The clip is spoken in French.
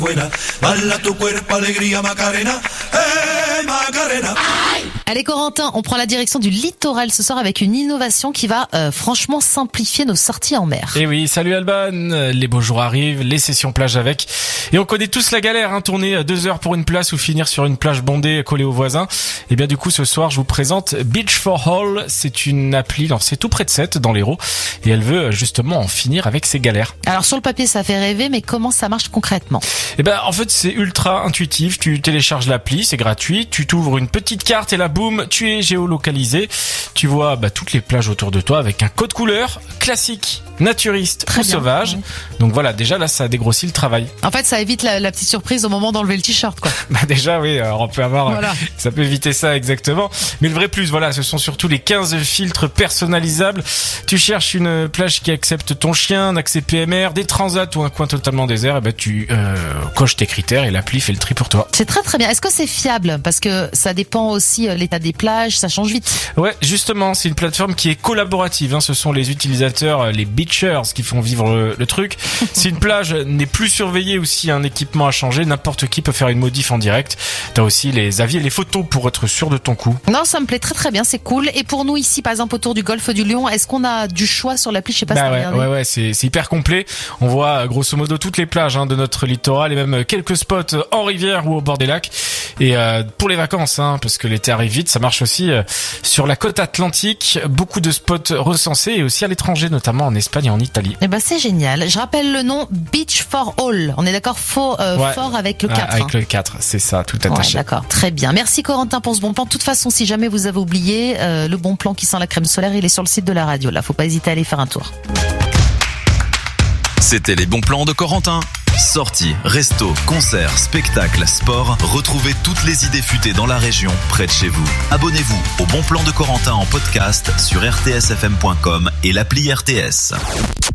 Allez Corentin, on prend la direction du littoral ce soir avec une innovation qui va franchement simplifier nos sorties en mer. Et oui, salut Alban, les beaux jours arrivent, les sessions plage avec. Et on connaît tous la galère, tourner 2 heures pour une place ou finir sur une plage bondée collée aux voisins. Et bien du coup ce soir je vous présente Beach for All. C'est une appli lancée tout près de Sète dans l'Hérault et elle veut justement en finir avec ces galères. Alors sur le papier ça fait rêver, mais comment ça marche concrètement? Et ben en fait c'est ultra intuitif. Tu télécharges l'appli, c'est gratuit. Tu t'ouvres une petite carte et là boum, tu es géolocalisé. Tu vois toutes les plages autour de toi avec un code couleur classique, naturiste ou sauvage. Oui. Donc voilà, déjà là ça dégrossit le travail. En fait ça évite la petite surprise au moment d'enlever le t-shirt quoi. Déjà oui, alors on peut avoir ça peut éviter ça exactement. Mais le vrai plus ce sont surtout les 15 filtres personnalisables. Tu cherches une plage qui accepte ton chien, un accès PMR, des transats ou un coin totalement désert, et tu coches tes critères et l'appli fait le tri pour toi. C'est très très bien. Est-ce que c'est fiable? Parce que ça dépend aussi l'état des plages, ça change vite. Ouais, justement, c'est une plateforme qui est collaborative. Ce sont les utilisateurs, les beachers qui font vivre le truc. Si une plage n'est plus surveillée ou s'il y a un équipement à changer, n'importe qui peut faire une modif en direct. T'as aussi les avis et les photos pour être sûr de ton coup. Non, ça me plaît très très bien, c'est cool. Et pour nous ici, par exemple autour du golfe du Lion, est-ce qu'on a du choix sur l'appli? Je sais pas si ouais, c'est hyper complet. On voit grosso modo toutes les plages de notre littoral et même quelques spots en rivière ou au bord des lacs. Et pour les vacances, parce que l'été arrive vite, ça marche aussi sur la côte atlantique. Beaucoup de spots recensés et aussi à l'étranger, notamment en Espagne et en Italie. Et c'est génial. Je rappelle le nom, Beach for All. On est d'accord, fort avec le 4. Avec le 4, c'est ça, tout attaché. Ouais, d'accord, très bien. Merci Corentin pour ce bon plan. De toute façon, si jamais vous avez oublié, le bon plan qui sent la crème solaire, il est sur le site de la radio. Là, faut pas hésiter à aller faire un tour. C'était les bons plans de Corentin. Sorties, restos, concerts, spectacles, sport. Retrouvez toutes les idées futées dans la région, près de chez vous. Abonnez-vous au Bon Plan de Corentin en podcast sur rtsfm.com et l'appli RTS.